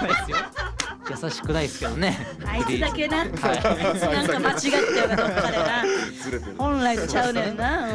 ですよ。優しくないですけどね。 あいつだけな、 はい。 なんか間違ってるなどっかでな。 ずれてる。 本来とちゃうねんな。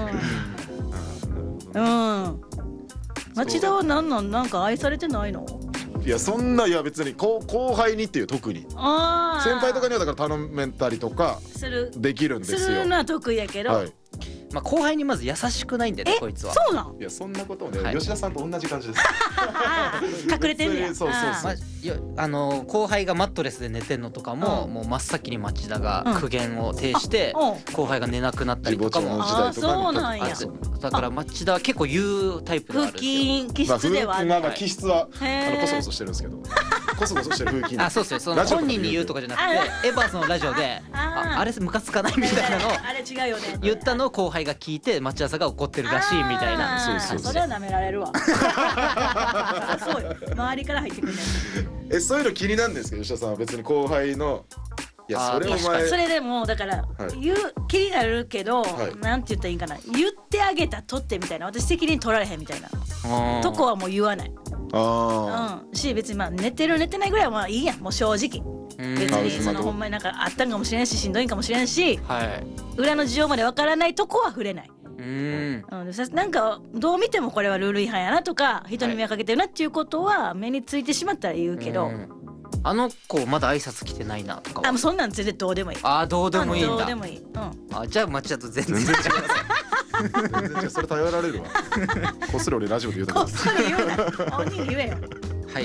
町田はなんか愛されてないの？ いやそんないや別に後輩にっていう特に先輩とかにはだから頼めたりとかできるんですよ。 するのは得意やけど。 はい。 まあ後輩にまず優しくないんでねこいつは。 そうなん？ いやそんなこともね、 はい吉田さんと同じ感じです。 隠れてんねや。 そうそうそうまあ、後輩がマットレスで寝てんのとかも、もう真っ先に町田が苦言を呈して、後輩が寝なくなったりとかも自暴自棄の時代とかにそうなんや。 だから町田は結構言うタイプなん風ですよ。 紀気質ではある。 まあ気質はへーコソコソしてるんですけど、コソコソしてる風紀。 あ、そうですよ。その本人に言うとかじゃなくてエヴァースのラジオであれムカつかないみたいなのをあれ違うよね。 言ったのを後輩が聞いて町田さんが怒ってるらしいみたいな。 それは舐められるわ。そうよ。周りから入ってくるね。 そういうの気になるんですけど吉田さんは別に後輩のいやそれお前それでもだから気になるけどなんて言ったらいいんかな、言ってあげたとってみたいな、私責任取られへんみたいなとこはもう言わない。し別にまあ寝てる寝てないぐらいはまあいいやん、もう正直別にそのほんまになんかあったんかもしれんししんどいんかもしれんし、裏の事情までわからないとこは触れない。なんかどう見てもこれはルール違反やなとか人に迷惑かけてるなっていうことは目についてしまったら言うけど、 あの子まだ挨拶来てないなとかは。 もうそんなん全然どうでもいい。 どうでもいいんだ。 どうでもいい。 じゃあ町田と全然違います。 全然それ頼られるわ。こっそり俺ラジオで言うとこっそり言うな。本人に言えよ。 はい、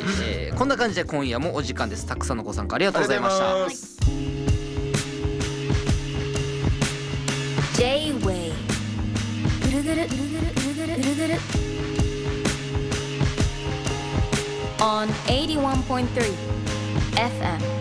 こんな感じで今夜もお時間です。たくさんのご参加ありがとうございました。 J-Way ぐるぐるぐるぐるぐるぐるぐるぐる on 81.3 FM